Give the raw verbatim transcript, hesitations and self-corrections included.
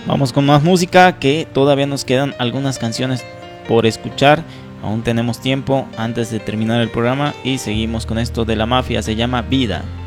Vamos con más música, que todavía nos quedan algunas canciones por escuchar. Aún tenemos tiempo antes de terminar el programa y seguimos con esto de La Mafia. Se llama Vida.